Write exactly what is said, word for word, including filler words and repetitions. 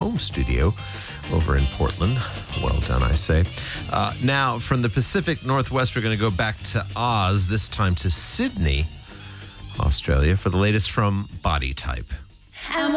home studio over in Portland. Well done, I say. Uh, now, from the Pacific Northwest, we're going to go back to Oz, this time to Sydney, Australia, for the latest from Body Type.